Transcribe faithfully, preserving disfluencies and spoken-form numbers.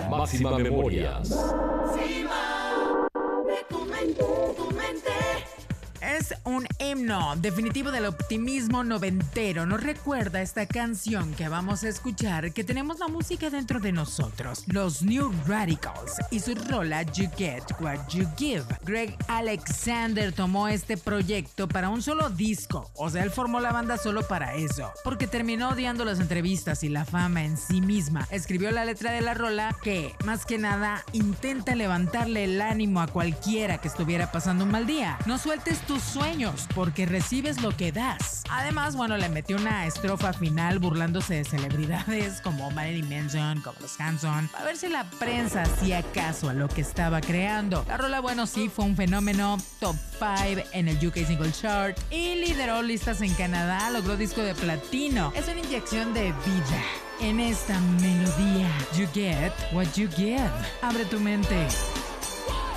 Máxima Memorias. Es un himno definitivo del optimismo noventero. Nos recuerda esta canción que vamos a escuchar, que tenemos la música dentro de nosotros. Los New Radicals y su rola You Get What You Give. Greg Alexander tomó este proyecto para un solo disco. O sea, él formó la banda solo para eso, porque terminó odiando las entrevistas y la fama en sí misma. Escribió la letra de la rola que, más que nada, intenta levantarle el ánimo a cualquiera que estuviera pasando un mal día. No sueltes tus sueños, porque recibes lo que das. Además, bueno, le metió una estrofa final burlándose de celebridades como Marilyn Manson, como los Hanson, a ver si la prensa hacía caso a lo que estaba creando. La rola, bueno, sí, fue un fenómeno, top cinco en el U K Single Chart y lideró listas en Canadá, logró disco de platino. Es una inyección de vida en esta melodía. You get what you give. Abre tu mente.